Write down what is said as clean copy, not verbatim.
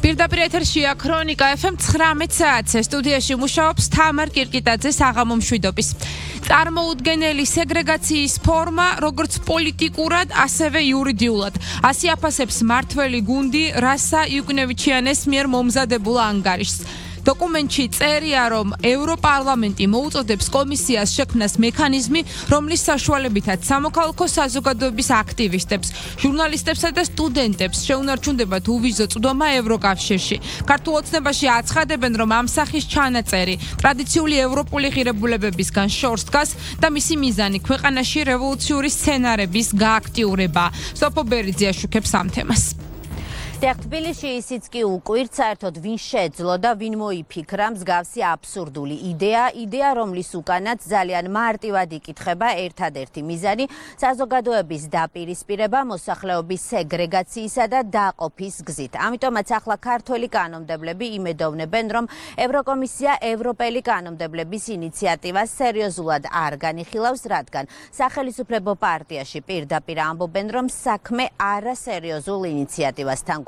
პირდაპირ ეთერშია ქრონიკა FM 19 საათზე სტუდიაში მუშაობს თამარ კირკიტაძე საღამო მშვიდობის. წარმოუდგენელი სეგრეგაციის ფორმა, როგორც პოლიტიკურად, ასევე იურიდიულად. ასე აფასებს მართველი გუნდი რასა იუკნევიჩიანეს მიერ მომზადებულ ანგარიშს. დოკუმენტში წერია, რომ ევროპარლამენტი მოუწოდებს კომისიას შექმნას მექანიზმი, რომლის საშუალებითაც სამოქალაქო საზოგადოების აქტივისტებს, ჟურნალისტებსა და სტუდენტებს შეუნარჩუნდებათ უვიზო წვდომა ევროკავშირში. ქართულ ოცნებაში აცხადებენ, რომ ამ სახის ჩანაწერი ტრადიციული ევროპული ღირებულებებისგან შორს დგას და მისი მიზანი ქვეყანაში რევოლუციური სცენარების გააქტიურება. სოფო ბერიძე აშუქებს ამ თემას. თბილისში ისიც კი უკვირთ, საერთოდ ვინ შეძლო და ვინ მოიფიქრა მსგავსი აბსურდული იდეა, რომლის უკანაც ძალიან მარტივად იკითხება ერთადერთი მიზანი საზოგადოების დაპირისპირება მოსახლეობის სეგრეგაციისა და დაყოფის გზით. ამიტომაც ახლა ქართველი კანონმდებლები იმედოვნებენ, რომ ევროკომისია ევროპელი კანონმდებლების ინიციატივას სერიოზულად არ განიხილავს, რადგან სახელმწიფო პარტიაში პირდაპირ ამბობენ, რომ საქმე არასერიოზულ ინიციატივასთან